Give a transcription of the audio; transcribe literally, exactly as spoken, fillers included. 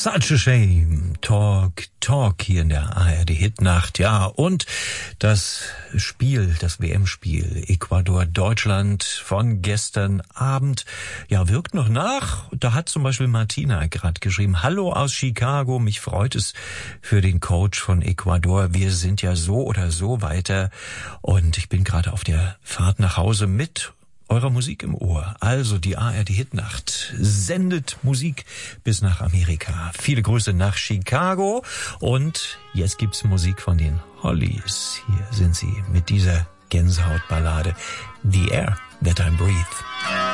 Such a shame. Talk, talk hier in der A R D-Hitnacht. Ja, und das Spiel, das W M-Spiel Ecuador-Deutschland von gestern Abend, ja, wirkt noch nach. Da hat zum Beispiel Martina gerade geschrieben, hallo aus Chicago, mich freut es für den Coach von Ecuador. Wir sind ja so oder so weiter. Und ich bin gerade auf der Fahrt nach Hause mit eurer Musik im Ohr. Also die A R D-Hitnacht sendet Musik bis nach Amerika. Viele Grüße nach Chicago. Und jetzt gibt's Musik von den Hollies. Hier sind sie mit dieser Gänsehautballade The Air That I Breathe.